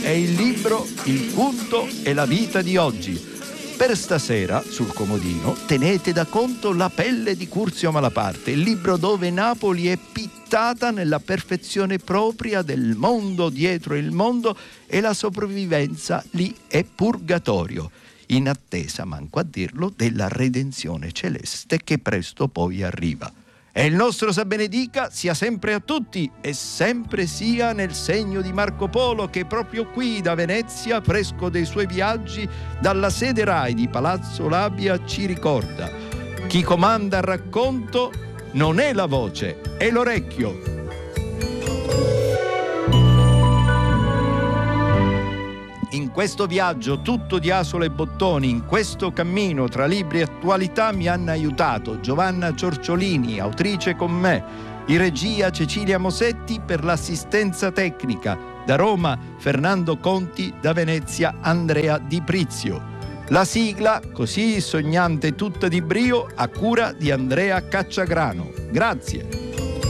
è il libro, il culto e la vita di oggi. Per stasera, sul comodino, tenete da conto La pelle di Curzio Malaparte, il libro dove Napoli è pittata nella perfezione propria del mondo dietro il mondo e la sopravvivenza lì è purgatorio, in attesa, manco a dirlo, della redenzione celeste che presto poi arriva. E il nostro sa benedica sia sempre a tutti e sempre sia nel segno di Marco Polo, che proprio qui da Venezia, fresco dei suoi viaggi, dalla sede Rai di Palazzo Labia ci ricorda: chi comanda il racconto non è la voce, è l'orecchio. In questo viaggio tutto di Asolo e bottoni, in questo cammino tra libri e attualità mi hanno aiutato Giovanna Ciorciolini, autrice con me, in regia Cecilia Mosetti, per l'assistenza tecnica, da Roma Fernando Conti, da Venezia Andrea Di Prizio. La sigla, così sognante e tutta di brio, a cura di Andrea Cacciagrano. Grazie.